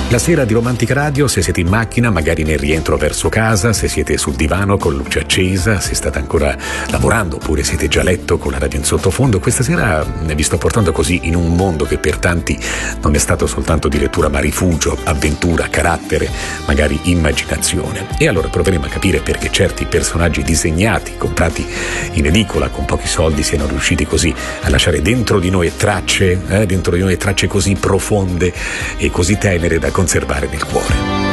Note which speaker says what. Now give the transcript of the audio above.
Speaker 1: La sera di Romantic Radio, se siete in macchina, magari nel rientro verso casa, se siete sul divano con luce accesa, se state ancora lavorando oppure siete già a letto con la radio in sottofondo, questa sera vi sto portando così in un mondo che per tanti non è stato soltanto di lettura ma rifugio, avventura, carattere, magari immaginazione. E allora proveremo a capire perché certi personaggi disegnati, comprati in edicola con pochi soldi, siano riusciti così a lasciare dentro di noi tracce così profonde e così tenere da conservare nel cuore.